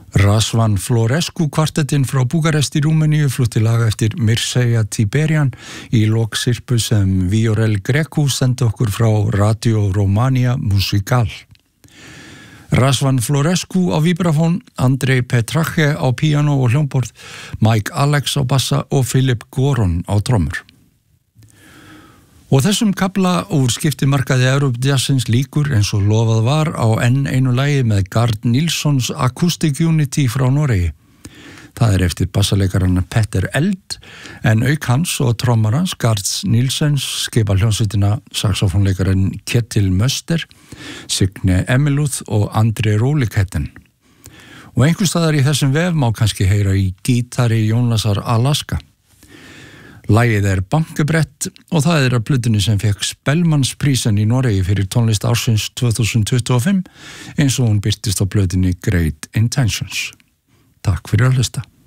Razvan Florescu kvartettinn frá Búkarest í Rúmeníu flutti lag eftir Mircea Tiberian í loksirpu sem Viorel Grecu sendi okkur frá Radio Romania Musical. Razvan Florescu á vibrafón, Andrei Petrache á píanó og hljómborð, Mike Alex á bassa og Philip Goron á trommur. Og þessum kafla úr skiptimarkaði Europe-jazzins líkur eins og lofað var á enn einu lagi með Gard Nilssons Acoustic Unity frá Noregi. Það eftir bassaleikarann Petter Eld, en auk hans og trommarans Gards Nilssons skipa hljómsveitina saxofónleikaran Ketil Möster, Signe Emiluth og André Róliketten. Og einhvers staðar í þessum vef má kannski heyra í gítari Jónasar Alaska. Lagið Bankebrett og það af plötunni sem fekk Spellmansprísen í Noregi fyrir tónlist ársins 2025 eins og hún birtist á plötunni Great Intentions. Takk fyrir að hlusta.